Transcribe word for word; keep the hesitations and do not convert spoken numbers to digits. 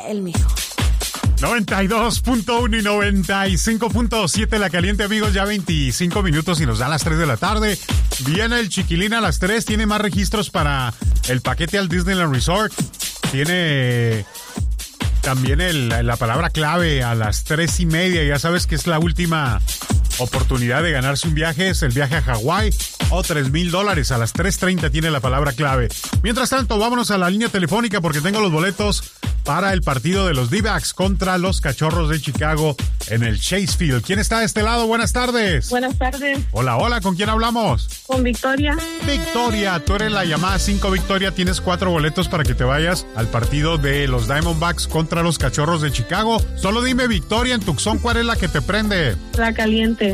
el mejor. noventa y dos punto uno y noventa y cinco punto siete La Caliente, amigos, ya veinticinco minutos y nos da las tres de la tarde. Viene el Chiquilín a las tres, tiene más registros para el paquete al Disneyland Resort. Tiene también el, la palabra clave a las tres y media, ya sabes que es la última oportunidad de ganarse un viaje, es el viaje a Hawái o tres mil dólares. A las tres treinta tiene la palabra clave. Mientras tanto, vámonos a la línea telefónica porque tengo los boletos para el partido de los D-backs contra los Cachorros de Chicago en el Chase Field. ¿Quién está de este lado? Buenas tardes. Buenas tardes. Hola, hola, ¿con quién hablamos? Con Victoria. Victoria, tú eres la llamada cinco, Victoria. Tienes cuatro boletos para que te vayas al partido de los Diamondbacks contra los Cachorros de Chicago. Solo dime, Victoria, en Tucson, ¿cuál es la que te prende? La Caliente.